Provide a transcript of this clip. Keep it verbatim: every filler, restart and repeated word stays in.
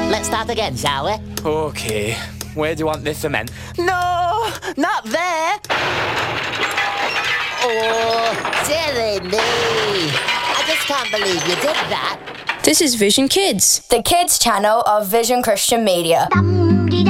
Let's start again, shall we? Okay, where do you want this cement? No, not there. Oh, silly me. I just can't believe you did that. This is Vision Kids, the kids channel of Vision Christian Media.